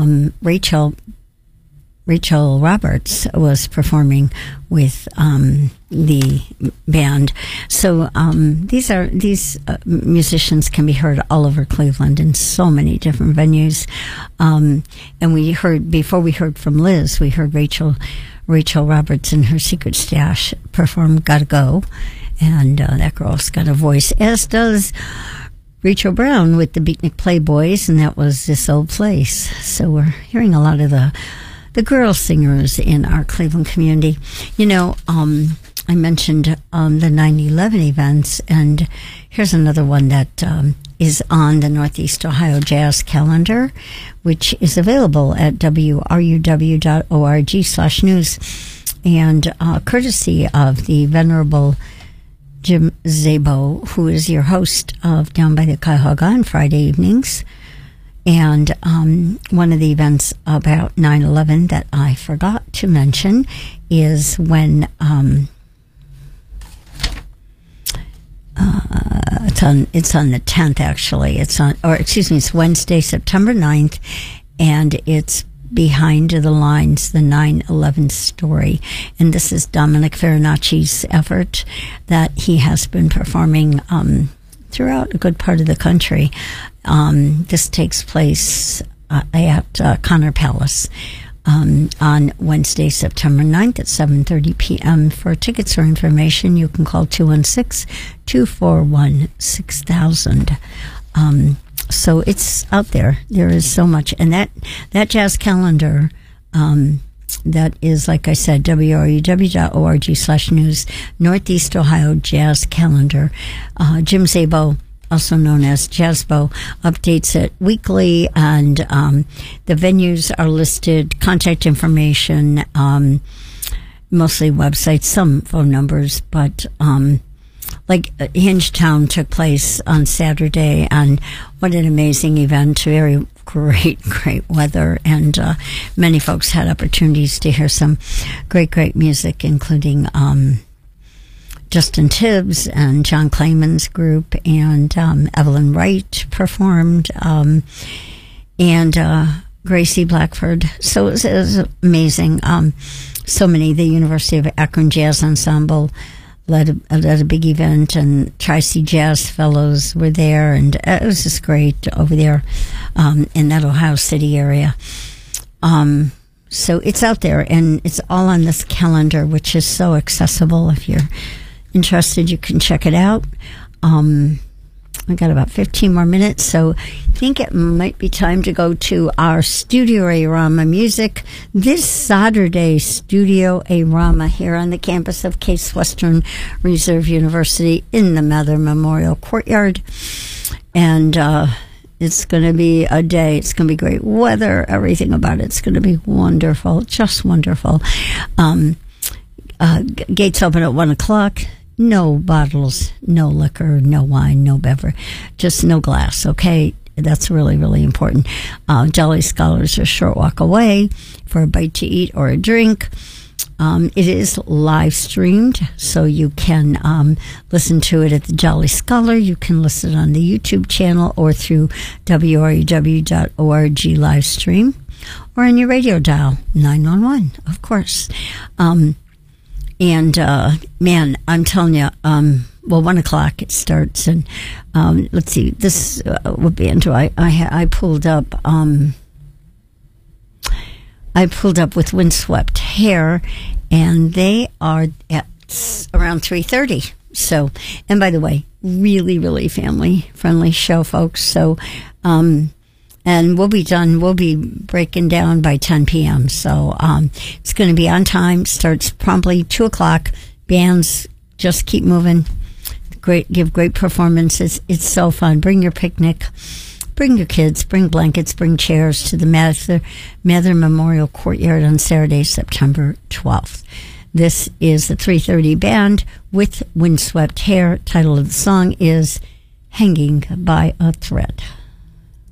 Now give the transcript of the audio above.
Rachel Roberts was performing with the band. So these musicians can be heard all over Cleveland in so many different venues. And before we heard from Liz, we heard Rachel Roberts and her Secret Stash perform Gotta Go. And that girl's got a voice, as does Rachel Brown with the Beatnik Playboys, and that was This Old Place. So we're hearing a lot of the girl singers in our Cleveland community. I mentioned the 9/11 events, and here's another one that is on the Northeast Ohio Jazz Calendar, which is available at wruw.org/news, and courtesy of the Venerable Jim Zabo, who is your host of Down by the Cuyahoga on Friday evenings. And one of the events about 9/11 that I forgot to mention is when it's on the 10th, actually. It's Wednesday, September 9th, and it's Behind the Lines, the 9/11 story. And this is Dominic Farinacci's effort that he has been performing throughout a good part of the country. This takes place at Connor Palace on Wednesday, September 9th at 7:30 p.m. For tickets or information, you can call 216-241-6000. So it's out there. There is so much. And that jazz calendar, that is, like I said, wruw.org/news, Northeast Ohio Jazz Calendar. Jim Zabo, also known as Jazzbo, updates it weekly, and the venues are listed, contact information, mostly websites, some phone numbers, but like Hingetown took place on Saturday, and what an amazing event. Very great weather, and many folks had opportunities to hear some great music, including Justin Tibbs and John Clayman's group, and Evelyn Wright performed, and Gracie Blackford. So it was amazing. So many. The University of Akron Jazz Ensemble led a big event, and Tri-C Jazz Fellows were there, and it was just great over there in that Ohio City area. So it's out there, and it's all on this calendar, which is so accessible. If you're interested, you can check it out. I got about 15 more minutes, so I think it might be time to go to our Studio A-Rama music. This Saturday, Studio A-Rama here on the campus of Case Western Reserve University in the Mather Memorial Courtyard. And it's going to be a day. It's going to be great weather. Everything about it's going to be wonderful, just wonderful. Gates open at 1 o'clock. No bottles, no liquor, no wine, no beverage, just no glass, okay? That's really, really important. Jolly Scholars are a short walk away for a bite to eat or a drink. It is live streamed, so you can listen to it at the Jolly Scholar. You can listen on the YouTube channel or through wruw.org live stream, or on your radio dial, 911, of course. And, man, I'm telling you, 1 o'clock it starts, and, let's see, this, what band do I pulled up, with Windswept Hair, and they are at around 3:30. So, and by the way, really, really family-friendly show, folks. So, and we'll be breaking down by 10 p.m. So it's going to be on time, starts promptly 2 o'clock. Bands just keep moving. Give great performances. It's so fun. Bring your picnic. Bring your kids. Bring blankets. Bring chairs to the Mather Memorial Courtyard on Saturday, September 12th. This is the 3:30 band with Windswept Hair. Title of the song is Hanging by a Thread.